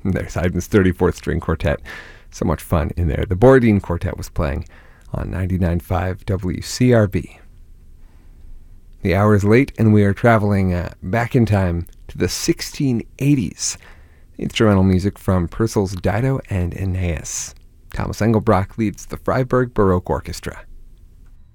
There's Haydn's 34th String Quartet. So much fun in there. The Borodin Quartet was playing on 99.5 WCRB. The hour is late, and we are traveling back in time to the 1680s. Instrumental music from Purcell's Dido and Aeneas. Thomas Engelbrock leads the Freiburg Baroque Orchestra.